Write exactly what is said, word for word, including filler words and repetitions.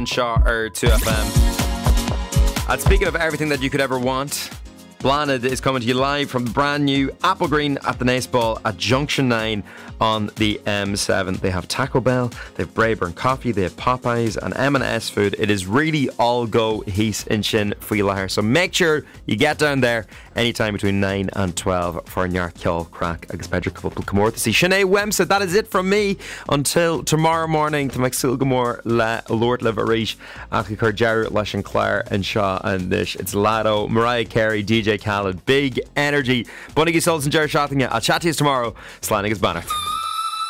Shaw or two F M. And speaking of everything that you could ever want, Blanid is coming to you live from the brand new Apple Green at the Nace Ball at Junction nine on the M seven. They have Taco Bell, they have Brayburn Coffee, they have Popeyes and M and S food. It is really all go he's in Shin Fuilahar. So make sure you get down there anytime between nine and twelve for Nyar Kjol Crack agus Pedro Couple Comor to see Sinead Wemsa. That is it from me until tomorrow morning. To Maxil Gamor La Lord Liverish Achikar Jerry Leshan Clare and Shaw and Nish. It's Lado, Mariah Carey, D J Khaled, big energy. Bunny Souls and Jerry Shottinga. I'll chat to you tomorrow. Slanning is Banner.